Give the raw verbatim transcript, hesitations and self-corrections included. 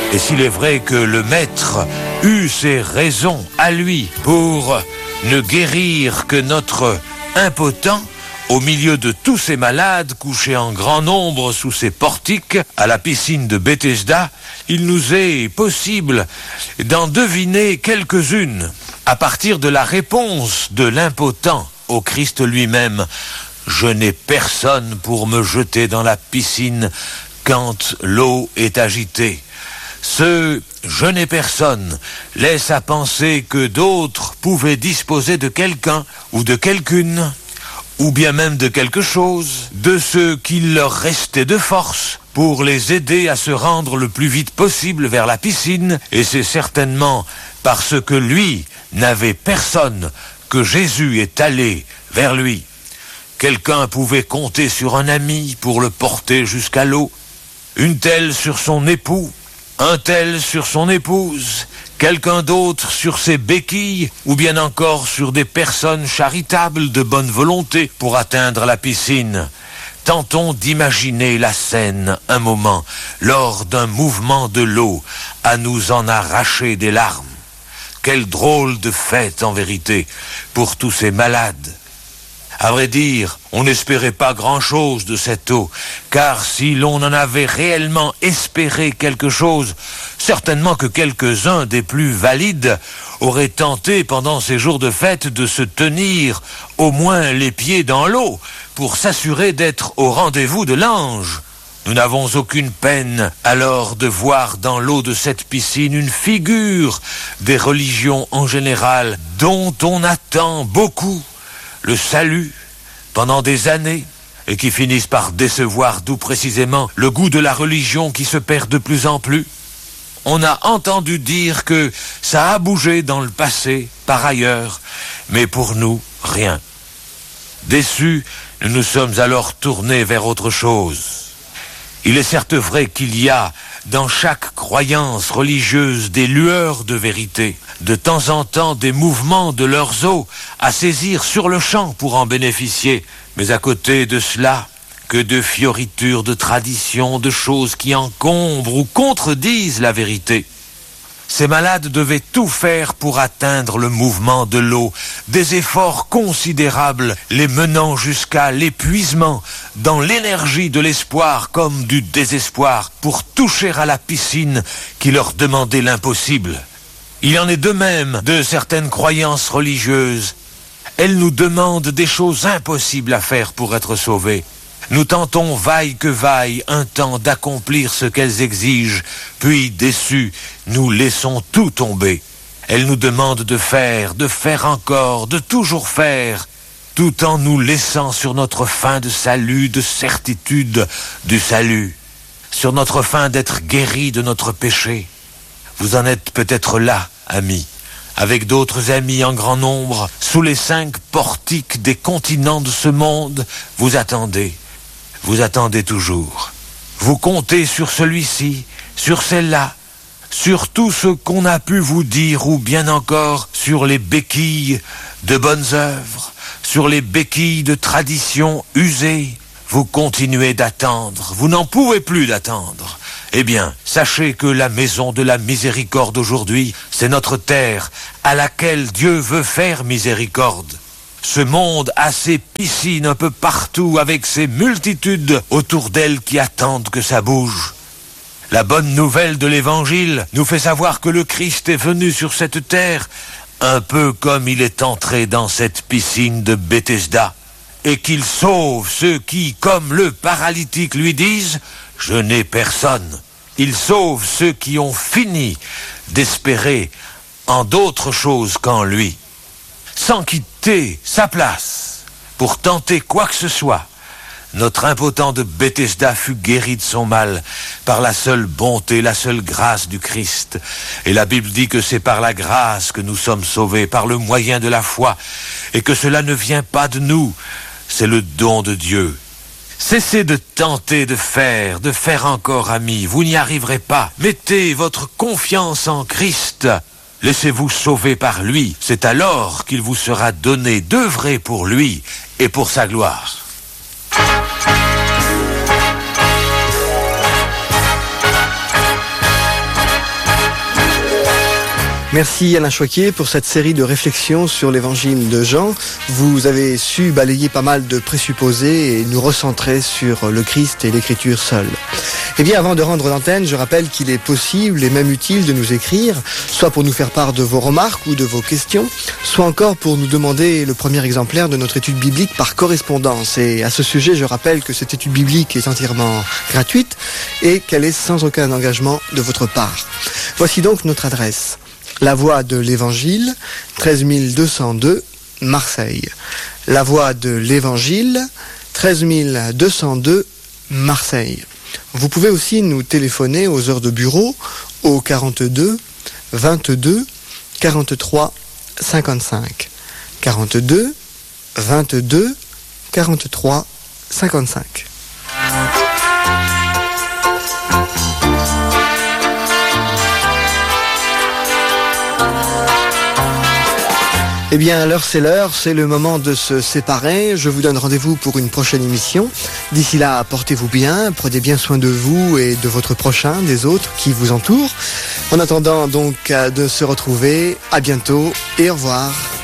Et s'il est vrai que le maître eut ses raisons à lui pour ne guérir que notre impotent, au milieu de tous ces malades couchés en grand nombre sous ces portiques à la piscine de Bethesda, il nous est possible d'en deviner quelques-unes à partir de la réponse de l'impotent au Christ lui-même. Je n'ai personne pour me jeter dans la piscine quand l'eau est agitée. Ce « je n'ai personne » laisse à penser que d'autres pouvaient disposer de quelqu'un ou de quelqu'une, ou bien même de quelque chose, de ce qu'il leur restait de force pour les aider à se rendre le plus vite possible vers la piscine, et c'est certainement parce que lui n'avait personne que Jésus est allé vers lui. Quelqu'un pouvait compter sur un ami pour le porter jusqu'à l'eau, une telle sur son époux, un tel sur son épouse, quelqu'un d'autre sur ses béquilles, ou bien encore sur des personnes charitables de bonne volonté pour atteindre la piscine. Tentons d'imaginer la scène un moment, lors d'un mouvement de l'eau, à nous en arracher des larmes. Quelle drôle de fête en vérité, pour tous ces malades. À vrai dire, on n'espérait pas grand-chose de cette eau, car si l'on en avait réellement espéré quelque chose, certainement que quelques-uns des plus valides auraient tenté pendant ces jours de fête de se tenir au moins les pieds dans l'eau pour s'assurer d'être au rendez-vous de l'ange. Nous n'avons aucune peine alors de voir dans l'eau de cette piscine une figure des religions en général dont on attend beaucoup le salut pendant des années et qui finissent par décevoir d'où précisément le goût de la religion qui se perd de plus en plus. On a entendu dire que ça a bougé dans le passé, par ailleurs, mais pour nous, rien. Déçus, nous nous sommes alors tournés vers autre chose. Il est certes vrai qu'il y a dans chaque croyance religieuse des lueurs de vérité, de temps en temps des mouvements de leurs os à saisir sur le champ pour en bénéficier, mais à côté de cela, que de fioritures de traditions, de choses qui encombrent ou contredisent la vérité. Ces malades devaient tout faire pour atteindre le mouvement de l'eau, des efforts considérables les menant jusqu'à l'épuisement, dans l'énergie de l'espoir comme du désespoir, pour toucher à la piscine qui leur demandait l'impossible. Il en est de même de certaines croyances religieuses. Elles nous demandent des choses impossibles à faire pour être sauvés. Nous tentons vaille que vaille un temps d'accomplir ce qu'elles exigent, puis déçus, nous laissons tout tomber. Elles nous demandent de faire, de faire encore, de toujours faire, tout en nous laissant sur notre fin de salut, de certitude du salut, sur notre fin d'être guéris de notre péché. Vous en êtes peut-être là, amis, avec d'autres amis en grand nombre, sous les cinq portiques des continents de ce monde, vous attendez. Vous attendez toujours. Vous comptez sur celui-ci, sur celle-là, sur tout ce qu'on a pu vous dire, ou bien encore sur les béquilles de bonnes œuvres, sur les béquilles de traditions usées. Vous continuez d'attendre, vous n'en pouvez plus d'attendre. Eh bien, sachez que la maison de la miséricorde aujourd'hui, c'est notre terre à laquelle Dieu veut faire miséricorde. Ce monde a ses piscines un peu partout avec ses multitudes autour d'elle qui attendent que ça bouge. La bonne nouvelle de l'Évangile nous fait savoir que le Christ est venu sur cette terre un peu comme il est entré dans cette piscine de Bethesda et qu'il sauve ceux qui, comme le paralytique, lui disent « Je n'ai personne ». Il sauve ceux qui ont fini d'espérer en d'autres choses qu'en lui, sans quitter sa place pour tenter quoi que ce soit. Notre impotent de Bethesda fut guéri de son mal par la seule bonté, la seule grâce du Christ. Et la Bible dit que c'est par la grâce que nous sommes sauvés, par le moyen de la foi, et que cela ne vient pas de nous, c'est le don de Dieu. Cessez de tenter de faire, de faire encore, amis, vous n'y arriverez pas. Mettez votre confiance en Christ. Laissez-vous sauver par lui, c'est alors qu'il vous sera donné d'œuvrer pour lui et pour sa gloire. Merci Alain Choquet pour cette série de réflexions sur l'évangile de Jean. Vous avez su balayer pas mal de présupposés et nous recentrer sur le Christ et l'écriture seule. Eh bien, avant de rendre l'antenne, je rappelle qu'il est possible et même utile de nous écrire, soit pour nous faire part de vos remarques ou de vos questions, soit encore pour nous demander le premier exemplaire de notre étude biblique par correspondance. Et à ce sujet, je rappelle que cette étude biblique est entièrement gratuite et qu'elle est sans aucun engagement de votre part. Voici donc notre adresse. La Voix de l'Évangile, treize mille deux cent deux, Marseille. La Voix de l'Évangile, treize mille deux cent deux, Marseille. Vous pouvez aussi nous téléphoner aux heures de bureau au quarante-deux, vingt-deux, quarante-trois, cinquante-cinq. quarante-deux, vingt-deux, quarante-trois, cinquante-cinq. Eh bien, l'heure c'est l'heure, c'est le moment de se séparer. Je vous donne rendez-vous pour une prochaine émission. D'ici là, portez-vous bien, prenez bien soin de vous et de votre prochain, des autres qui vous entourent. En attendant donc de se retrouver, à bientôt et au revoir.